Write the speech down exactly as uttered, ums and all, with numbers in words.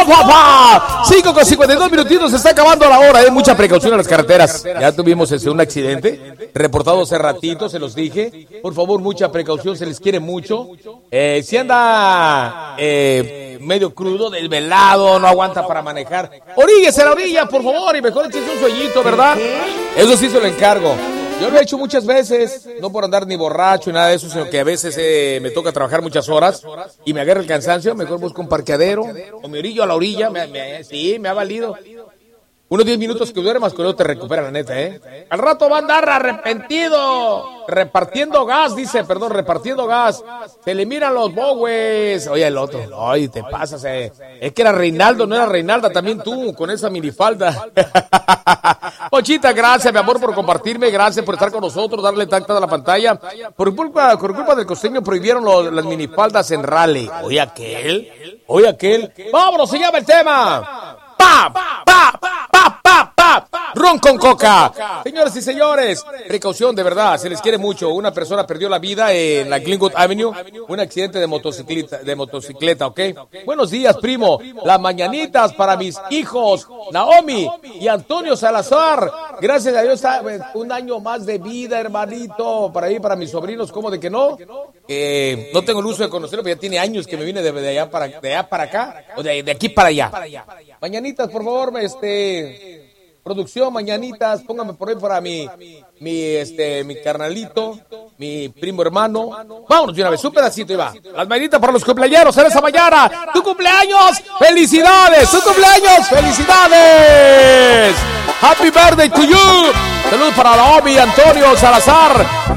papá! cinco con cincuenta y dos minutitos, se está acabando la hora, ¿eh? Mucha precaución en las carreteras. Ya tuvimos ese, un accidente, reportado hace ratito, se los dije. Por favor, mucha precaución, se les quiere mucho. Eh, si anda eh, medio crudo, desvelado, no aguanta para manejar, oríguese a la orilla, por favor, y mejor échese un sueñito, ¿verdad? Eso sí se lo encargo. Yo lo he hecho muchas veces, no por andar ni borracho ni nada de eso, sino que a veces eh, me toca trabajar muchas horas y me agarra el cansancio, mejor busco un parqueadero o me orillo a la orilla, me, me, sí, me ha valido. Unos diez minutos que duermas, con eso te recupera, la neta, ¿eh? Al rato va a andar arrepentido, repartiendo gas, dice, perdón, repartiendo gas. Se le miran los bowes. Oye, el otro, ay, te pasas, eh. Es que era Reinaldo, no era Reinalda, también tú, con esa minifalda. Pochita, gracias, mi amor, por compartirme, gracias por estar con nosotros, darle tacta a la pantalla. Por culpa, por culpa del costeño prohibieron lo, las minifaldas en rally. Oye, aquel, oye, aquel. Vámonos, se llama el tema. ¡Pa! ¡Pa! ¡Pa! ¡Pa! ¡Pa! ¡Pa! ¡Ron con coca! Señoras y señores, precaución, de verdad, se les quiere mucho. Una persona perdió la vida en la Glenwood Avenue, un accidente de motocicleta, de motocicleta, ¿ok? Buenos días, primo. Las mañanitas para mis hijos, Naomi y Antonio Salazar. Gracias a Dios, un año más de vida, hermanito. Para ir, para mis sobrinos, ¿cómo de que no? Eh, no tengo el uso de conocerlo, pero ya tiene años que me vine de, de, allá, para, de allá para acá, o de, de aquí para allá. Mañanitas, por favor, este, producción, mañanitas, póngame por ahí para mi, mi, este, mi carnalito, mi primo hermano. Vámonos de una vez, un pedacito y va. Las mañanitas para los cumpleaños en esa mañana. ¡Tu cumpleaños! ¡Felicidades! ¡Tu cumpleaños! ¡Felicidades! ¡Happy birthday to you! Saludos para Naomi y Antonio Salazar.